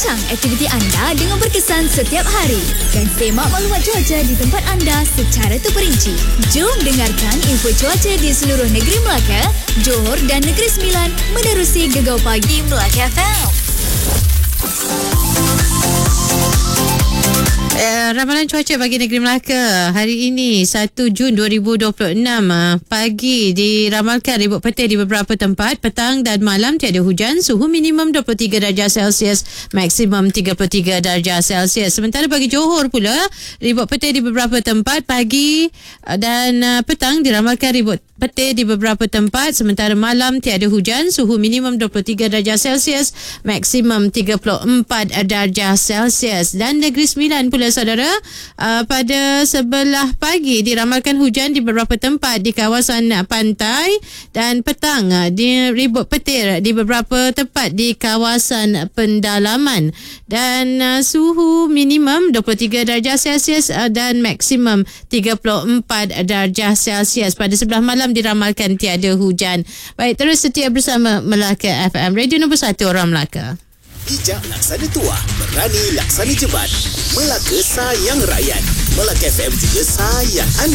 Rancang aktiviti anda dengan berkesan setiap hari dan semak maklumat cuaca di tempat anda secara terperinci. Jom dengarkan info cuaca di seluruh negeri Melaka, Johor dan Negeri Sembilan menerusi Gegar Pagi Melaka FM. Ramalan cuaca bagi negeri Melaka hari ini 1 Jun 2026 pagi diramalkan ribut petir di beberapa tempat, petang dan malam tiada hujan, suhu minimum 23 darjah Celsius, maksimum 33 darjah Celsius. Sementara bagi Johor pula ribut petir di beberapa tempat pagi dan petang diramalkan ribut petir di beberapa tempat, sementara malam tiada hujan, suhu minimum 23 darjah Celsius, maksimum 34 darjah Celsius. Dan Negeri Sembilan pula saudara, pada sebelah pagi diramalkan hujan di beberapa tempat di kawasan pantai dan petang ribut petir di beberapa tempat di kawasan pendalaman dan suhu minimum 23 darjah Celsius dan maksimum 34 darjah Celsius. Pada sebelah malam diramalkan tiada hujan. Baik, terus setia bersama Melaka FM, radio nombor 1 orang Melaka. Bijak laksana tuah, berani laksana jebat. Melaka sayang rakyat. Melaka FM juga sayang anda.